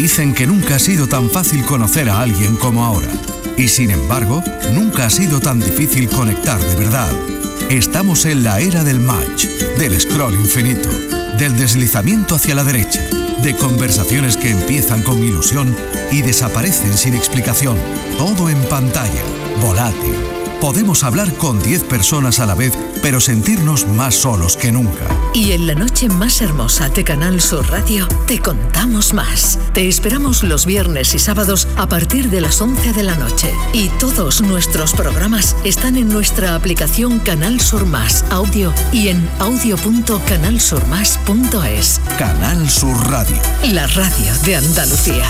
Dicen que nunca ha sido tan fácil conocer a alguien como ahora. Y sin embargo, nunca ha sido tan difícil conectar de verdad. Estamos en la era del match, del scroll infinito, del deslizamiento hacia la derecha, de conversaciones que empiezan con ilusión y desaparecen sin explicación. Todo en pantalla, volátil. Podemos hablar con 10 personas a la vez, pero sentirnos más solos que nunca. Y en la noche más hermosa de Canal Sur Radio, te contamos más. Te esperamos los viernes y sábados a partir de las 11 de la noche. Y todos nuestros programas están en nuestra aplicación Canal Sur Más Audio y en audio.canalsurmas.es. Canal Sur Radio. La radio de Andalucía.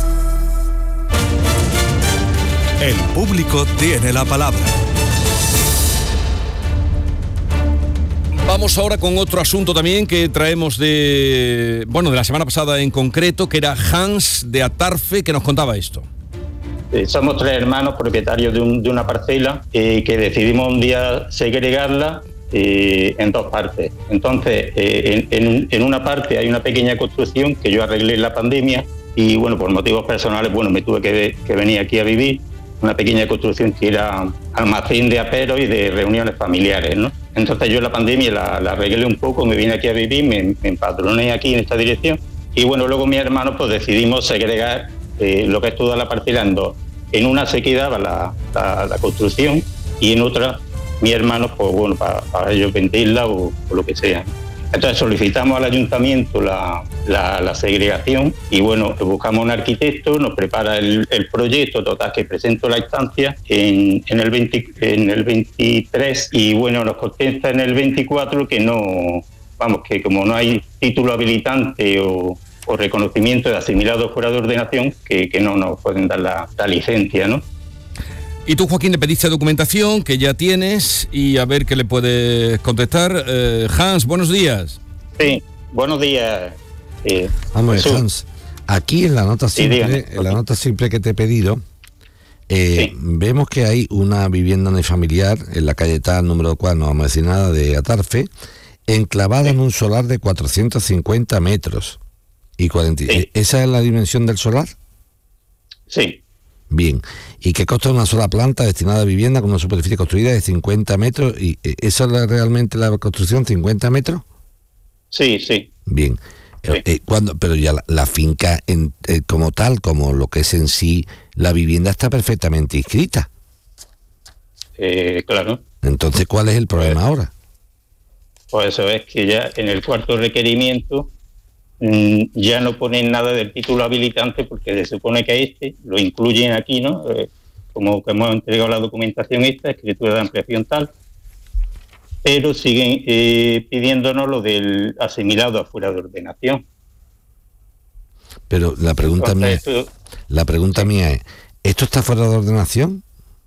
El público tiene la palabra. Vamos ahora con otro asunto también que traemos de la semana pasada en concreto, que era Hans de Atarfe, que nos contaba esto. Somos 3 hermanos propietarios de una parcela que decidimos un día segregarla en 2 partes. Entonces, en una parte hay una pequeña construcción que yo arreglé en la pandemia y, por motivos personales, me tuve que venir aquí a vivir. Una pequeña construcción que era almacén de aperos y de reuniones familiares, ¿no? Entonces yo en la pandemia la arreglé un poco, me vine aquí a vivir, me empadroné aquí en esta dirección y luego mis hermanos pues decidimos segregar lo que es toda la parcela en 2. En una se quedaba la construcción y en otra mis hermanos pues para ellos venderla o lo que sea. Entonces solicitamos al ayuntamiento la segregación y buscamos un arquitecto, nos prepara el proyecto, total que presento la instancia en el 23 y nos contesta en el 24 que no, que como no hay título habilitante o reconocimiento de asimilado fuera de ordenación, que no nos pueden dar la licencia, ¿no? Y tú, Joaquín, le pediste documentación que ya tienes y a ver qué le puedes contestar. Hans, buenos días. Sí, buenos días. Vamos, Hans, aquí en la nota simple, que te he pedido, vemos que hay una vivienda unifamiliar en la calle tal, número 4, no vamos a decir nada, de Atarfe, enclavada en un solar de 450 metros. Y 40. Sí. ¿Esa es la dimensión del solar? Sí. Bien, y que consta de una sola planta destinada a vivienda con una superficie construida de 50 metros, ¿y esa es realmente la construcción, 50 metros? Sí, sí. Bien, sí. Pero ya la finca como tal, como lo que es en sí, la vivienda está perfectamente inscrita. Claro. Entonces, ¿cuál es el problema ahora? Pues eso es que ya en el cuarto requerimiento ya no ponen nada del título habilitante porque se supone que lo incluyen aquí, ¿no? Como que hemos entregado la documentación escritura de ampliación tal, pero siguen pidiéndonos lo del asimilado afuera de ordenación. Pero la pregunta mía es, ¿esto está fuera de ordenación?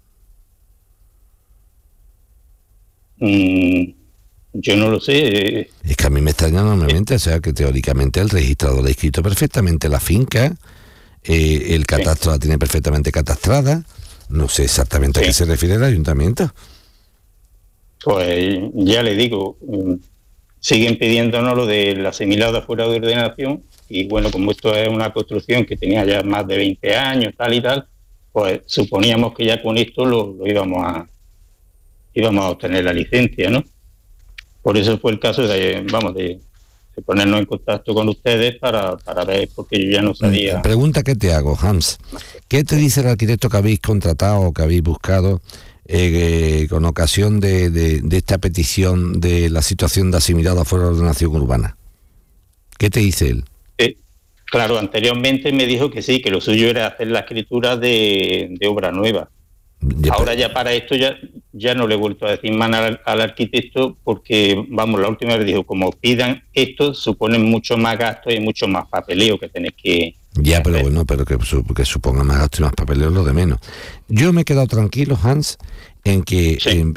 Yo no lo sé. Es que a mí me extraña enormemente, o sea, que teóricamente el registrador ha inscrito perfectamente la finca, el catastro la tiene perfectamente catastrada, no sé exactamente a qué se refiere el ayuntamiento. Pues ya le digo, siguen pidiéndonos lo del asimilado afuera de ordenación y como esto es una construcción que tenía ya más de 20 años, tal y tal, pues suponíamos que ya con esto lo íbamos a obtener la licencia, ¿no? Por eso fue el caso de ponernos en contacto con ustedes para ver, porque yo ya no sabía. La pregunta que te hago, Hans, ¿qué te dice el arquitecto que habéis contratado o que habéis buscado con ocasión de esta petición de la situación de asimilado afuera de la ordenación urbana? ¿Qué te dice él? Claro, anteriormente me dijo que sí, que lo suyo era hacer la escritura de obra nueva. Ahora ya para esto ya no le he vuelto a decir más al arquitecto porque, la última vez dijo, como pidan esto, suponen mucho más gasto y mucho más papeleo que tenés que... Ya, pero pero que suponga más gasto y más papeleo es lo de menos. Yo me he quedado tranquilo, Hans, en que